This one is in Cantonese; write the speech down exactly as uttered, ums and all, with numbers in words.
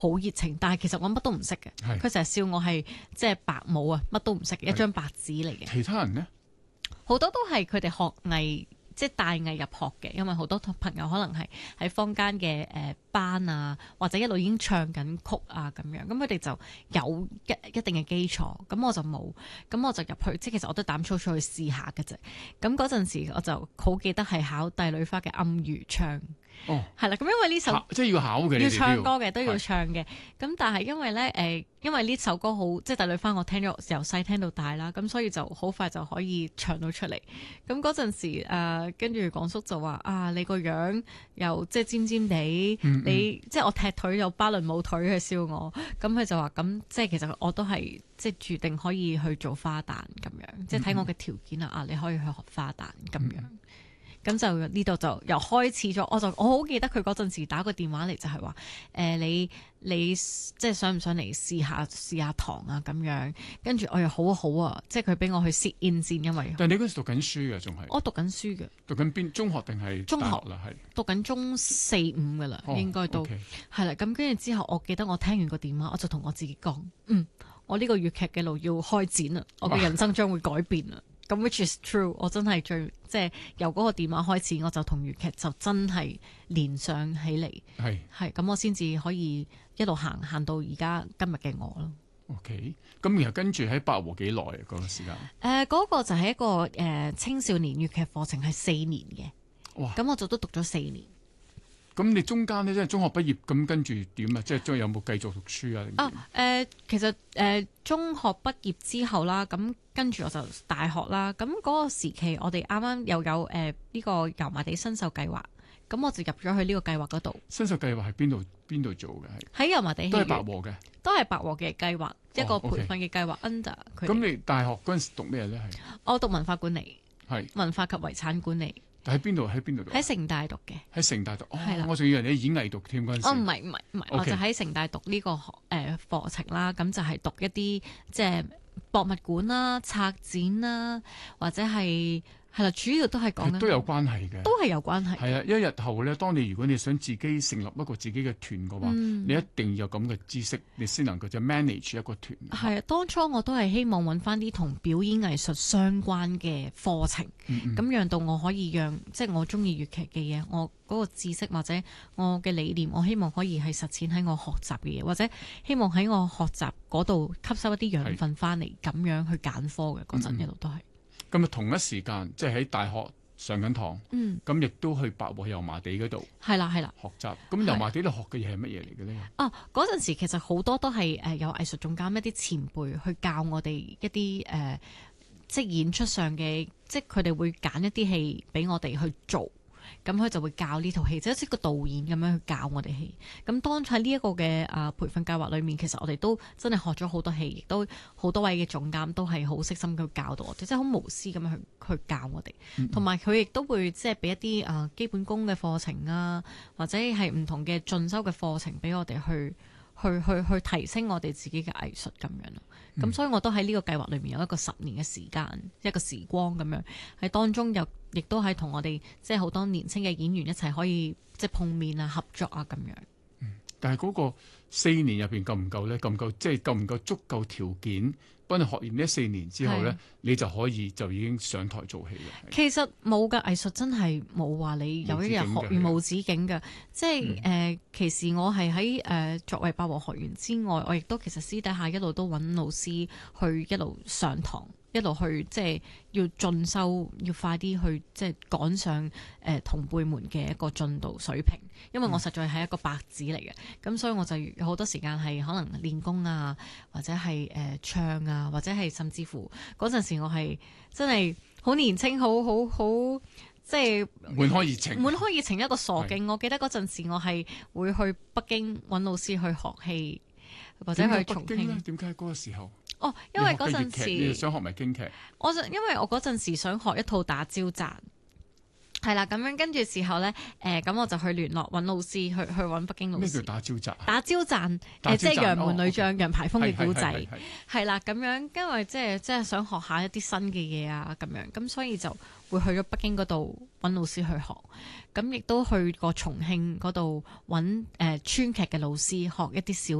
好熱情，但係其實我乜都唔識嘅。佢成日笑我係即係白帽啊，乜都唔識嘅一張白紙嚟嘅。 其他人呢？ 好多都係佢哋學藝，即係帶藝入學嘅，因為好多朋友可能係喺坊間嘅誒班啊，或者一路已經唱緊曲啊咁樣，咁佢哋就有一一定嘅基礎，咁我就冇，咁我就入去，即係其實我都膽粗粗去試下嘅啫。咁嗰陣時我就好記得係考帝女花嘅暗喻唱。 哦， 係啦，咁因為呢首即係要考嘅， 要唱歌嘅都要唱嘅。咁但係因為咧，誒、呃，因為呢首歌好，即係帝女花，我聽咗由細聽到大啦，咁所以就好快就可以唱到出嚟。咁嗰陣時，誒、呃，跟住廣叔就話啊，你個樣又即係尖尖地， 嗯嗯你即係我踢腿有芭蕾舞腿去笑我，咁佢就話咁，即係其實我都係即係注定可以去做花旦咁樣，嗯嗯即係睇我嘅條件啦，啊，你可以去學花旦咁樣。嗯嗯咁就呢度就由開始咗，我就我好記得佢嗰陣時打個電話嚟就係話，誒、呃、你你即係想唔想嚟試下試下堂啊咁樣，跟住我又好好啊，即係佢俾我去 sit in 先，因為但係你嗰時讀緊書嘅仲係， 我讀緊書嘅，讀緊邊中學定係中學啦，係讀緊中四五噶啦，應該都係啦。咁跟住之後，我記得我聽完個電話，我就同我自己講，嗯，我呢個粵劇嘅路要開展啦，我嘅人生將會改變啦。咁 which is true， 我真係最即係由嗰個電話開始，我就同粵劇就真係連上起嚟，係係咁我先至可以一路行行到而家今日嘅我咯。 OK， 咁然後跟住喺百和幾耐啊？嗰個時間？誒、 呃，嗰、嗰個就係一個誒、呃、青少年粵劇課程係四年嘅，哇！咁我就都讀咗四年。 咁你中間咧，即係中學畢業，咁跟住點啊？即係將有冇繼續讀書啊？ 啊，誒、呃，其實誒、呃、中學畢業之後啦，咁跟住我就大學啦。咁嗰個時期，我哋啱啱又有誒呢、呃這個油麻地新秀計劃，咁我就入咗去呢個計劃嗰度。 新秀計劃係邊度邊度做嘅？係喺油麻地戲院， 都係百和嘅， 都係百和嘅計劃，一個培訓嘅計劃 under 佢。 咁你大學嗰陣時讀咩咧？係我讀文化管理， 係文化及遺產管理。 喺邊度？喺邊度讀？ 喺城大讀嘅。喺城大讀，哦，我仲以為你演藝讀添嗰陣時。 哦，唔係唔係唔係，我就喺城大讀呢、這個誒課程啦。咁就係讀一啲即係博物館啦、策展啦，或者係係啦，主要都係講緊都有關係嘅， 都係有關係。 係啊，一日後咧，當你如果你想自己成立一個自己嘅團嘅話、嗯，你一定要有咁嘅知識，你先能夠就 manage 一個團。 係啊，當初我都係希望揾翻啲同表演藝術相關嘅課程，咁、嗯嗯、讓到我可以讓即係、就是、我中意粵劇嘅嘢，我嗰個知識或者我嘅理念，我希望可以係實踐喺我學習嘅嘢，或者希望喺我學習嗰度吸收一啲養分翻嚟，咁樣去揀科嘅嗰陣一路都係。咁啊，同一時間即係喺大學上緊堂，嗯，咁亦都去百和油麻地嗰度， 係啦係啦學習。咁油麻地度學嘅嘢係乜嘢嚟嘅咧？ 哦，嗰陣時其實好多都係誒有藝術總監一啲前輩去教我哋一啲誒、呃，即係演出上嘅，即係佢哋會揀一啲戲俾我哋去做。咁佢就會教呢套戲，即係好似個導演咁樣去教我哋戲。咁當喺呢一個嘅啊培訓計劃裏面，其實我哋都真係學咗好多戲，亦都好多位嘅總監都係好悉心去教導我哋，即係好無私咁樣去去教我哋。同埋佢亦都會即係俾一啲啊基本功嘅課程啊，或者係唔同嘅進修嘅課程俾我哋去去去去提升我哋自己嘅藝術咁樣咯。咁、嗯、所以我都喺呢個計劃裏面有一個十年嘅時間，一個時光咁樣喺當中又亦都係同我哋即係好多年輕嘅演員一齊可以即係碰面啊、合作啊咁樣。 嗯，但係嗰個四年入邊夠唔夠咧？夠唔夠即係夠唔夠足夠條件？幫你學完呢四年之後咧，你就可以就已經上台做戲啦。 其實冇㗎，藝術真係冇話你有一日學完無止境嘅。即係誒、呃，其實我係喺誒作為百和學員之外，我亦都其實私底下一路都揾老師去一路上堂。一路去即係要進修，要快啲去即係趕上誒、呃、同輩們嘅一個進度水平。因為我實在係一個白紙嚟嘅，咁、嗯、所以我就有好多時間係可能練功啊，或者係誒、呃、唱啊，或者係甚至乎嗰陣時我係真係好年輕，好好好即係滿開熱情， 滿開熱情一個傻勁。我記得嗰陣時我係會去北京揾老師去學戲，或者去重慶。 點解嗰個時候？ 哦，因為嗰陣時你想學埋京劇， 我就因為我嗰陣時想學一套打招讚， 係啦，咁樣跟住時候咧，誒、呃、咁我就去聯絡揾老師，去去揾北京老咩叫師。 打招集？ 打招讚， 打招讚誒即係楊門女哦將、楊排風嘅古仔， 係係係係係啦咁樣，因為即係即係想學下一啲新嘅嘢啊，咁樣咁所以就會去咗北京嗰度揾老師去學，咁亦都去過重慶嗰度揾誒川劇嘅老師學一啲小